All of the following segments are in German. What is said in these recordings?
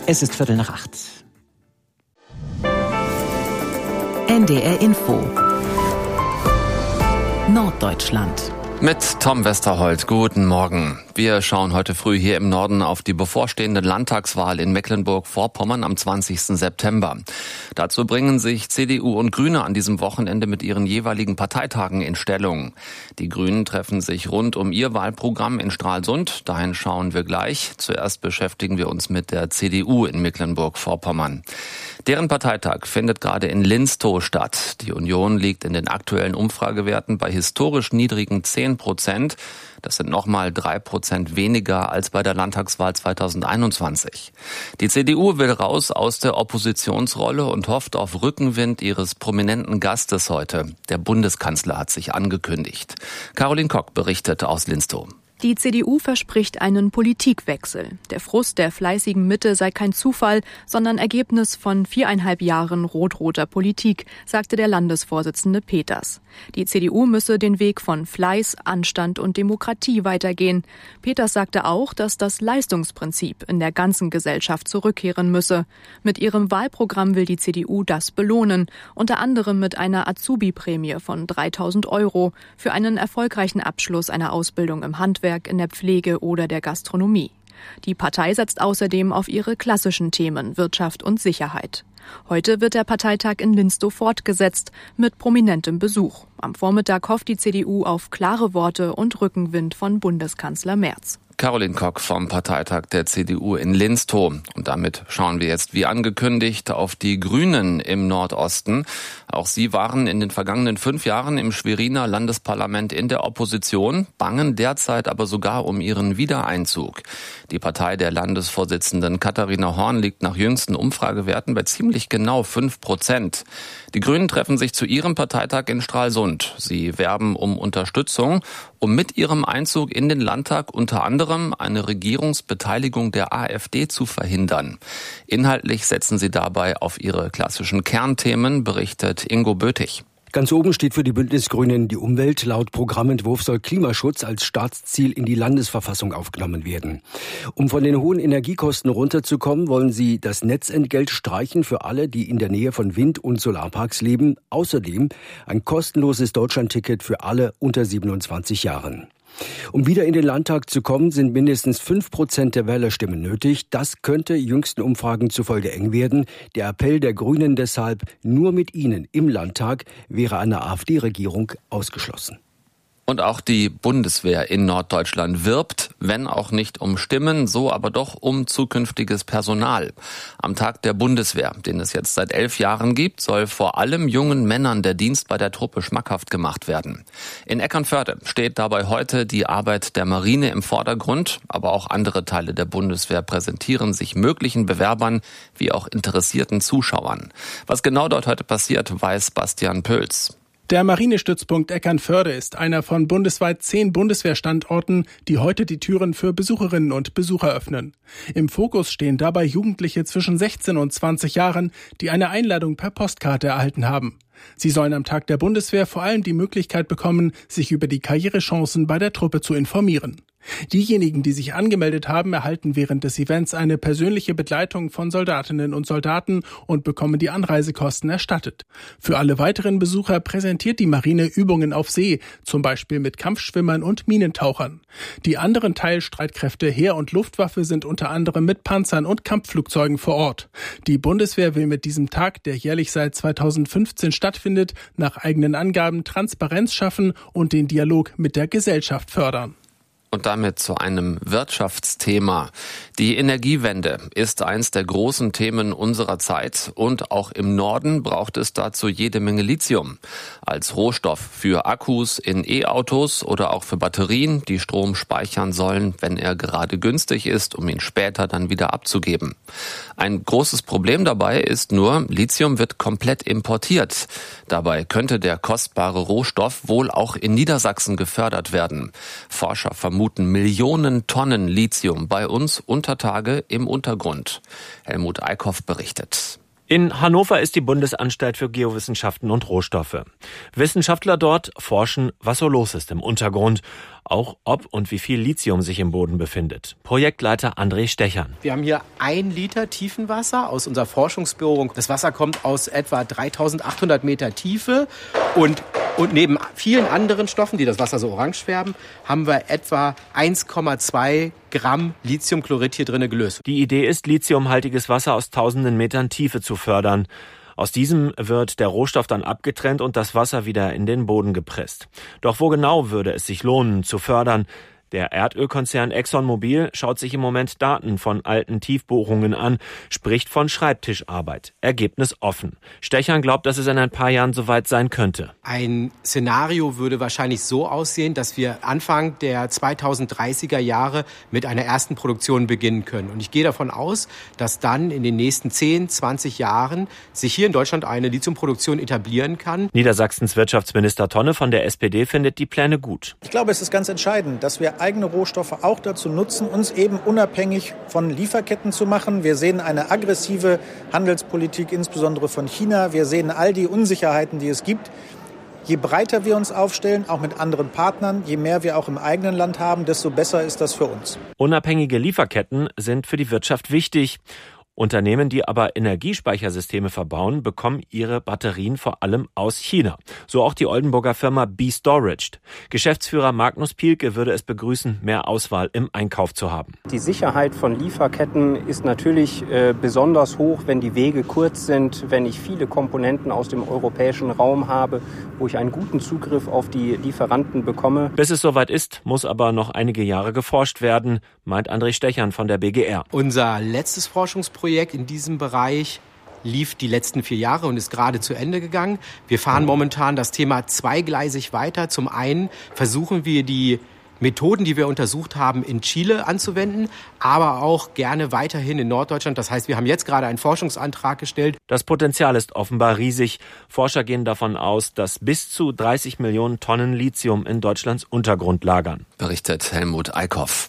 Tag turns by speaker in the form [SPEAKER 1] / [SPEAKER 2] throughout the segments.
[SPEAKER 1] Es ist 7:45.
[SPEAKER 2] NDR Info Norddeutschland.
[SPEAKER 3] Mit Tom Westerholt, guten Morgen. Wir schauen heute früh hier im Norden auf die bevorstehende Landtagswahl in Mecklenburg-Vorpommern am 20. September. Dazu bringen sich CDU und Grüne an diesem Wochenende mit ihren jeweiligen Parteitagen in Stellung. Die Grünen treffen sich rund um ihr Wahlprogramm in Stralsund. Dahin schauen wir gleich. Zuerst beschäftigen wir uns mit der CDU in Mecklenburg-Vorpommern. Deren Parteitag findet gerade in Linstow statt. Die Union liegt in den aktuellen Umfragewerten bei historisch niedrigen 10%. Das sind nochmal 3% weniger als bei der Landtagswahl 2021. Die CDU will raus aus der Oppositionsrolle und hofft auf Rückenwind ihres prominenten Gastes heute. Der Bundeskanzler hat sich angekündigt. Caroline Kock berichtet aus Linstow.
[SPEAKER 4] Die CDU verspricht einen Politikwechsel. Der Frust der fleißigen Mitte sei kein Zufall, sondern Ergebnis von 4,5 Jahren rot-roter Politik, sagte der Landesvorsitzende Peters. Die CDU müsse den Weg von Fleiß, Anstand und Demokratie weitergehen. Peters sagte auch, dass das Leistungsprinzip in der ganzen Gesellschaft zurückkehren müsse. Mit ihrem Wahlprogramm will die CDU das belohnen, unter anderem mit einer Azubi-Prämie von 3.000 € für einen erfolgreichen Abschluss einer Ausbildung im Handwerk, in der Pflege oder der Gastronomie. Die Partei setzt außerdem auf ihre klassischen Themen Wirtschaft und Sicherheit. Heute wird der Parteitag in Linstow fortgesetzt mit prominentem Besuch. Am Vormittag hofft die CDU auf klare Worte und Rückenwind von Bundeskanzler Merz.
[SPEAKER 3] Caroline Kock vom Parteitag der CDU in Linstow. Und damit schauen wir jetzt, wie angekündigt, auf die Grünen im Nordosten. Auch sie waren in den vergangenen 5 Jahren im Schweriner Landesparlament in der Opposition, bangen derzeit aber sogar um ihren Wiedereinzug. Die Partei der Landesvorsitzenden Katharina Horn liegt nach jüngsten Umfragewerten bei ziemlich genau 5%. Die Grünen treffen sich zu ihrem Parteitag in Stralsund. Sie werben um Unterstützung, um mit ihrem Einzug in den Landtag unter anderem eine Regierungsbeteiligung der AfD zu verhindern. Inhaltlich setzen sie dabei auf ihre klassischen Kernthemen, berichtet Ingo Böthig.
[SPEAKER 5] Ganz oben steht für die Bündnisgrünen die Umwelt. Laut Programmentwurf soll Klimaschutz als Staatsziel in die Landesverfassung aufgenommen werden. Um von den hohen Energiekosten runterzukommen, wollen sie das Netzentgelt streichen für alle, die in der Nähe von Wind- und Solarparks leben. Außerdem ein kostenloses Deutschlandticket für alle unter 27 Jahren. Um wieder in den Landtag zu kommen, sind mindestens 5% der Wählerstimmen nötig. Das könnte jüngsten Umfragen zufolge eng werden. Der Appell der Grünen deshalb, nur mit ihnen im Landtag wäre eine AfD-Regierung ausgeschlossen.
[SPEAKER 3] Und auch die Bundeswehr in Norddeutschland wirbt, wenn auch nicht um Stimmen, so aber doch um zukünftiges Personal. Am Tag der Bundeswehr, den es jetzt seit 11 Jahren gibt, soll vor allem jungen Männern der Dienst bei der Truppe schmackhaft gemacht werden. In Eckernförde steht dabei heute die Arbeit der Marine im Vordergrund, aber auch andere Teile der Bundeswehr präsentieren sich möglichen Bewerbern wie auch interessierten Zuschauern. Was genau dort heute passiert, weiß Bastian Pölz.
[SPEAKER 6] Der Marinestützpunkt Eckernförde ist einer von bundesweit 10 Bundeswehrstandorten, die heute die Türen für Besucherinnen und Besucher öffnen. Im Fokus stehen dabei Jugendliche zwischen 16 und 20 Jahren, die eine Einladung per Postkarte erhalten haben. Sie sollen am Tag der Bundeswehr vor allem die Möglichkeit bekommen, sich über die Karrierechancen bei der Truppe zu informieren. Diejenigen, die sich angemeldet haben, erhalten während des Events eine persönliche Begleitung von Soldatinnen und Soldaten und bekommen die Anreisekosten erstattet. Für alle weiteren Besucher präsentiert die Marine Übungen auf See, zum Beispiel mit Kampfschwimmern und Minentauchern. Die anderen Teilstreitkräfte Heer und Luftwaffe sind unter anderem mit Panzern und Kampfflugzeugen vor Ort. Die Bundeswehr will mit diesem Tag, der jährlich seit 2015 stattfindet, nach eigenen Angaben Transparenz schaffen und den Dialog mit der Gesellschaft fördern.
[SPEAKER 3] Und damit zu einem Wirtschaftsthema. Die Energiewende ist eins der großen Themen unserer Zeit und auch im Norden braucht es dazu jede Menge Lithium. Als Rohstoff für Akkus in E-Autos oder auch für Batterien, die Strom speichern sollen, wenn er gerade günstig ist, um ihn später dann wieder abzugeben. Ein großes Problem dabei ist nur, Lithium wird komplett importiert. Dabei könnte der kostbare Rohstoff wohl auch in Niedersachsen gefördert werden. Forscher vermuten Millionen Tonnen Lithium bei uns unter Tage im Untergrund. Helmut Eickhoff berichtet.
[SPEAKER 7] In Hannover ist die Bundesanstalt für Geowissenschaften und Rohstoffe. Wissenschaftler dort forschen, was so los ist im Untergrund. auch ob und wie viel Lithium sich im Boden befindet. Projektleiter André Stechern.
[SPEAKER 1] Wir haben hier 1 Liter Tiefenwasser aus unserer Forschungsbohrung. Das Wasser kommt aus etwa 3.800 Meter Tiefe und neben vielen anderen Stoffen, die das Wasser so orange färben, haben wir etwa 1,2 Gramm Lithiumchlorid hier drinnen gelöst.
[SPEAKER 7] Die Idee ist, lithiumhaltiges Wasser aus tausenden Metern Tiefe zu fördern. Aus diesem wird der Rohstoff dann abgetrennt und das Wasser wieder in den Boden gepresst. Doch wo genau würde es sich lohnen zu fördern? Der Erdölkonzern ExxonMobil schaut sich im Moment Daten von alten Tiefbohrungen an, spricht von Schreibtischarbeit. Ergebnis offen. Stechern glaubt, dass es in ein paar Jahren soweit sein könnte.
[SPEAKER 1] Ein Szenario würde wahrscheinlich so aussehen, dass wir Anfang der 2030er Jahre mit einer ersten Produktion beginnen können. Und ich gehe davon aus, dass dann in den nächsten 10, 20 Jahren sich hier in Deutschland eine Lithiumproduktion etablieren kann.
[SPEAKER 7] Niedersachsens Wirtschaftsminister Tonne von der SPD findet die Pläne gut.
[SPEAKER 8] Ich glaube, es ist ganz entscheidend, dass wir eigene Rohstoffe auch dazu nutzen, uns eben unabhängig von Lieferketten zu machen. Wir sehen eine aggressive Handelspolitik, insbesondere von China. Wir sehen all die Unsicherheiten, die es gibt. Je breiter wir uns aufstellen, auch mit anderen Partnern, je mehr wir auch im eigenen Land haben, desto besser ist das für uns.
[SPEAKER 7] Unabhängige Lieferketten sind für die Wirtschaft wichtig. Unternehmen, die aber Energiespeichersysteme verbauen, bekommen ihre Batterien vor allem aus China. So auch die Oldenburger Firma B-Storage. Geschäftsführer Magnus Pielke würde es begrüßen, mehr Auswahl im Einkauf zu haben.
[SPEAKER 9] Die Sicherheit von Lieferketten ist natürlich besonders hoch, wenn die Wege kurz sind, wenn ich viele Komponenten aus dem europäischen Raum habe, wo ich einen guten Zugriff auf die Lieferanten bekomme.
[SPEAKER 7] Bis es soweit ist, muss aber noch einige Jahre geforscht werden, meint André Stechern von der BGR.
[SPEAKER 1] Unser letztes Forschungsprojekt in diesem Bereich lief die letzten 4 Jahre und ist gerade zu Ende gegangen. Wir fahren momentan das Thema zweigleisig weiter. Zum einen versuchen wir die Methoden, die wir untersucht haben, in Chile anzuwenden, aber auch gerne weiterhin in Norddeutschland. Das heißt, wir haben jetzt gerade einen Forschungsantrag gestellt.
[SPEAKER 7] Das Potenzial ist offenbar riesig. Forscher gehen davon aus, dass bis zu 30 Millionen Tonnen Lithium in Deutschlands Untergrund lagern.
[SPEAKER 3] Berichtet Helmut Eickhoff.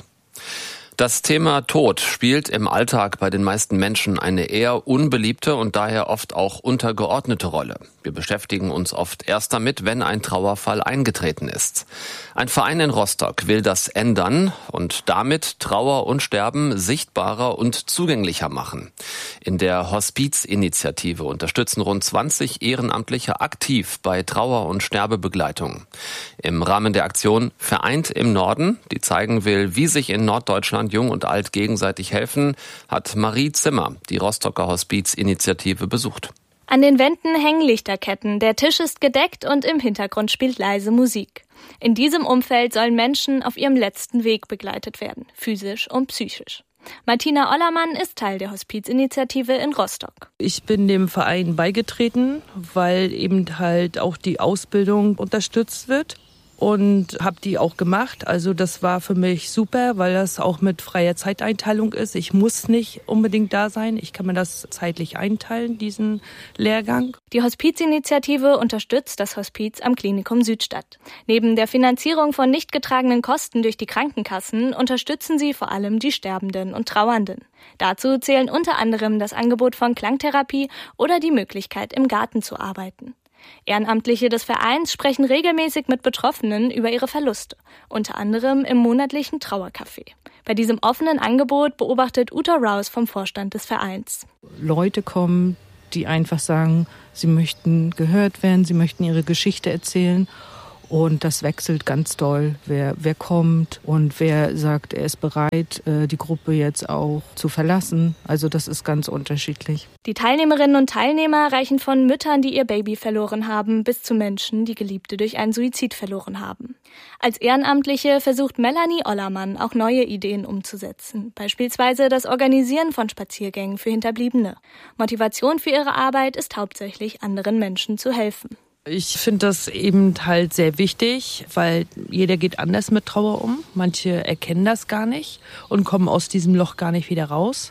[SPEAKER 3] Das Thema Tod spielt im Alltag bei den meisten Menschen eine eher unbeliebte und daher oft auch untergeordnete Rolle. Wir beschäftigen uns oft erst damit, wenn ein Trauerfall eingetreten ist. Ein Verein in Rostock will das ändern und damit Trauer und Sterben sichtbarer und zugänglicher machen. In der Hospiz-Initiative unterstützen rund 20 Ehrenamtliche aktiv bei Trauer- und Sterbebegleitung. Im Rahmen der Aktion Vereint im Norden, die zeigen will, wie sich in Norddeutschland Jung und Alt gegenseitig helfen, hat Marie Zimmer die Rostocker Hospiz-Initiative besucht.
[SPEAKER 10] An den Wänden hängen Lichterketten, der Tisch ist gedeckt und im Hintergrund spielt leise Musik. In diesem Umfeld sollen Menschen auf ihrem letzten Weg begleitet werden, physisch und psychisch. Martina Ollermann ist Teil der Hospiz-Initiative in Rostock.
[SPEAKER 11] Ich bin dem Verein beigetreten, weil eben halt auch die Ausbildung unterstützt wird. Und habe die auch gemacht. Also das war für mich super, weil das auch mit freier Zeiteinteilung ist. Ich muss nicht unbedingt da sein. Ich kann mir das zeitlich einteilen, diesen Lehrgang.
[SPEAKER 10] Die Hospiz-Initiative unterstützt das Hospiz am Klinikum Südstadt. Neben der Finanzierung von nicht getragenen Kosten durch die Krankenkassen unterstützen sie vor allem die Sterbenden und Trauernden. Dazu zählen unter anderem das Angebot von Klangtherapie oder die Möglichkeit, im Garten zu arbeiten. Ehrenamtliche des Vereins sprechen regelmäßig mit Betroffenen über ihre Verluste, unter anderem im monatlichen Trauercafé. Bei diesem offenen Angebot beobachtet Uta Rouse vom Vorstand des Vereins.
[SPEAKER 11] Leute kommen, die einfach sagen, sie möchten gehört werden, sie möchten ihre Geschichte erzählen. Und das wechselt ganz doll, wer kommt und wer sagt, er ist bereit, die Gruppe jetzt auch zu verlassen. Also das ist ganz unterschiedlich.
[SPEAKER 10] Die Teilnehmerinnen und Teilnehmer reichen von Müttern, die ihr Baby verloren haben, bis zu Menschen, die Geliebte durch einen Suizid verloren haben. Als Ehrenamtliche versucht Melanie Ollermann auch neue Ideen umzusetzen. Beispielsweise das Organisieren von Spaziergängen für Hinterbliebene. Motivation für ihre Arbeit ist hauptsächlich, anderen Menschen zu helfen.
[SPEAKER 11] Ich finde das eben halt sehr wichtig, weil jeder geht anders mit Trauer um. Manche erkennen das gar nicht und kommen aus diesem Loch gar nicht wieder raus,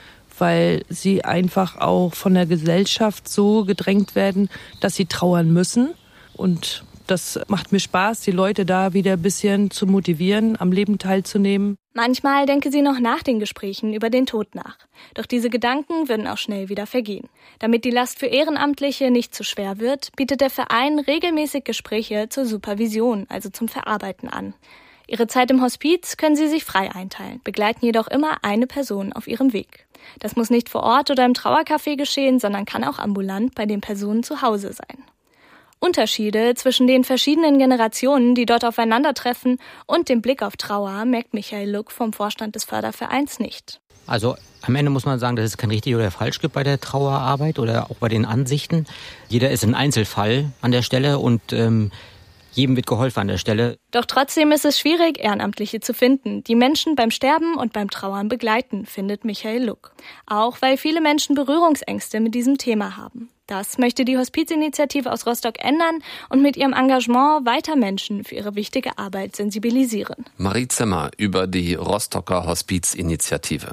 [SPEAKER 11] weil sie einfach auch von der Gesellschaft so gedrängt werden, dass sie trauern müssen. Und das macht mir Spaß, die Leute da wieder ein bisschen zu motivieren, am Leben teilzunehmen.
[SPEAKER 10] Manchmal denke sie noch nach den Gesprächen über den Tod nach. Doch diese Gedanken würden auch schnell wieder vergehen. Damit die Last für Ehrenamtliche nicht zu schwer wird, bietet der Verein regelmäßig Gespräche zur Supervision, also zum Verarbeiten an. Ihre Zeit im Hospiz können Sie sich frei einteilen, begleiten jedoch immer eine Person auf ihrem Weg. Das muss nicht vor Ort oder im Trauercafé geschehen, sondern kann auch ambulant bei den Personen zu Hause sein. Unterschiede zwischen den verschiedenen Generationen, die dort aufeinandertreffen, und dem Blick auf Trauer merkt Michael Luck vom Vorstand des Fördervereins nicht.
[SPEAKER 12] Also am Ende muss man sagen, dass es kein richtig oder falsch gibt bei der Trauerarbeit oder auch bei den Ansichten. Jeder ist ein Einzelfall an der Stelle und jedem wird geholfen an der Stelle.
[SPEAKER 10] Doch trotzdem ist es schwierig, Ehrenamtliche zu finden, die Menschen beim Sterben und beim Trauern begleiten, findet Michael Luck. Auch weil viele Menschen Berührungsängste mit diesem Thema haben. Das möchte die Hospizinitiative aus Rostock ändern und mit ihrem Engagement weiter Menschen für ihre wichtige Arbeit sensibilisieren.
[SPEAKER 3] Marie Zimmer über die Rostocker Hospizinitiative.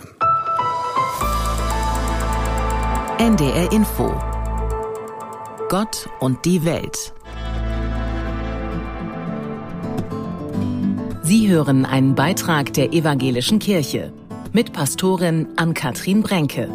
[SPEAKER 2] NDR Info. Gott und die Welt. Sie hören einen Beitrag der Evangelischen Kirche mit Pastorin Ann-Kathrin Brenke.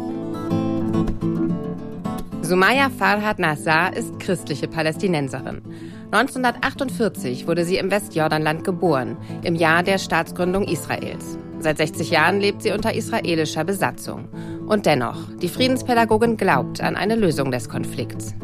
[SPEAKER 13] Sumaya Farhad Nassar ist christliche Palästinenserin. 1948 wurde sie im Westjordanland geboren, im Jahr der Staatsgründung Israels. Seit 60 Jahren lebt sie unter israelischer Besatzung. Und dennoch, die Friedenspädagogin glaubt an eine Lösung des Konflikts.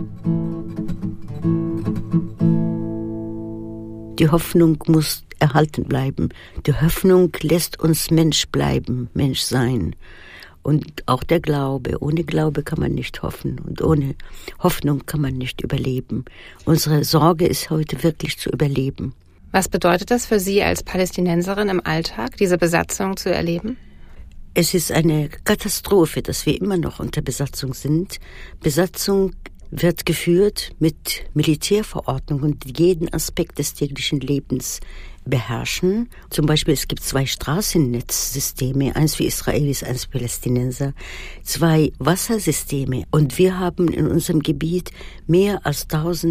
[SPEAKER 14] Die Hoffnung muss erhalten bleiben. Die Hoffnung lässt uns Mensch bleiben, Mensch sein. Und auch der Glaube. Ohne Glaube kann man nicht hoffen. Und ohne Hoffnung kann man nicht überleben. Unsere Sorge ist heute wirklich zu überleben.
[SPEAKER 13] Was bedeutet das für Sie als Palästinenserin im Alltag, diese Besatzung zu erleben?
[SPEAKER 14] Es ist eine Katastrophe, dass wir immer noch unter Besatzung sind. Besatzung wird geführt mit Militärverordnungen, die jeden Aspekt des täglichen Lebens beherrschen. Zum Beispiel, es gibt 2 Straßennetzsysteme, eins für Israelis, eins für Palästinenser, 2 Wassersysteme. Und wir haben in unserem Gebiet mehr als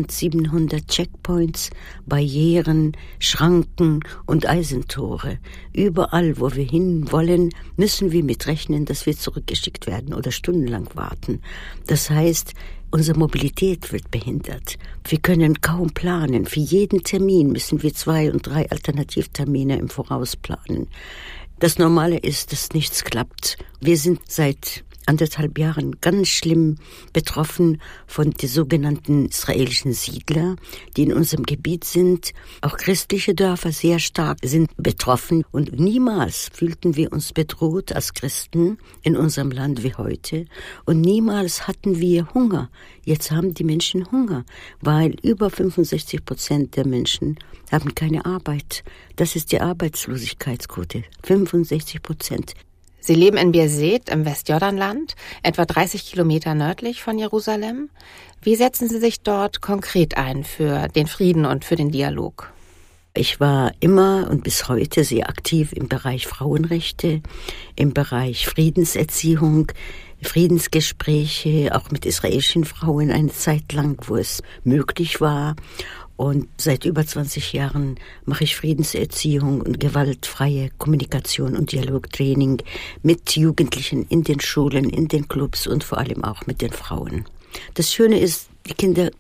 [SPEAKER 14] 1700 Checkpoints, Barrieren, Schranken und Eisentore. Überall, wo wir hin wollen, müssen wir mitrechnen, dass wir zurückgeschickt werden oder stundenlang warten. Das heißt, unsere Mobilität wird behindert. Wir können kaum planen. Für jeden Termin müssen wir 2 und 3 Alternativtermine im Voraus planen. Das Normale ist, dass nichts klappt. Wir sind seit 1,5 Jahren ganz schlimm betroffen von den sogenannten israelischen Siedler, die in unserem Gebiet sind. Auch christliche Dörfer sehr stark sind betroffen. Und niemals fühlten wir uns bedroht als Christen in unserem Land wie heute. Und niemals hatten wir Hunger. Jetzt haben die Menschen Hunger, weil über 65% der Menschen haben keine Arbeit. Das ist die Arbeitslosigkeitsquote. 65%.
[SPEAKER 13] Sie leben in Birzeit im Westjordanland, etwa 30 Kilometer nördlich von Jerusalem. Wie setzen Sie sich dort konkret ein für den Frieden und für den Dialog?
[SPEAKER 14] Ich war immer und bis heute sehr aktiv im Bereich Frauenrechte, im Bereich Friedenserziehung, Friedensgespräche, auch mit israelischen Frauen eine Zeit lang, wo es möglich war. Und seit über 20 Jahren mache ich Friedenserziehung und gewaltfreie Kommunikation und Dialogtraining mit Jugendlichen in den Schulen, in den Clubs und vor allem auch mit den Frauen. Das Schöne ist, die Kinder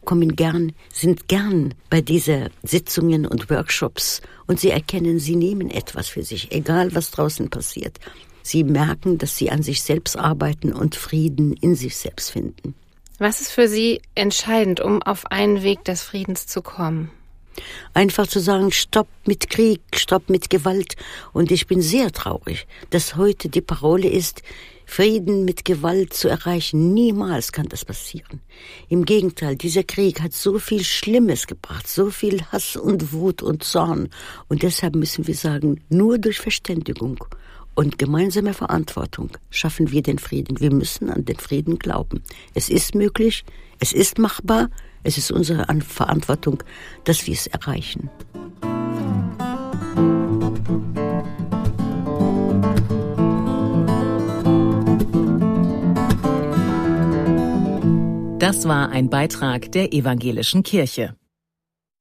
[SPEAKER 14] sind gern bei diesen Sitzungen und Workshops und sie erkennen, sie nehmen etwas für sich, egal was draußen passiert. Sie merken, dass sie an sich selbst arbeiten und Frieden in sich selbst finden.
[SPEAKER 13] Was ist für Sie entscheidend, um auf einen Weg des Friedens zu kommen?
[SPEAKER 14] Einfach zu sagen, stopp mit Krieg, stopp mit Gewalt. Und ich bin sehr traurig, dass heute die Parole ist, Frieden mit Gewalt zu erreichen. Niemals kann das passieren. Im Gegenteil, dieser Krieg hat so viel Schlimmes gebracht, so viel Hass und Wut und Zorn. Und deshalb müssen wir sagen, nur durch Verständigung und gemeinsame Verantwortung schaffen wir den Frieden. Wir müssen an den Frieden glauben. Es ist möglich, es ist machbar, es ist unsere Verantwortung, dass wir es erreichen.
[SPEAKER 2] Das war ein Beitrag der Evangelischen Kirche.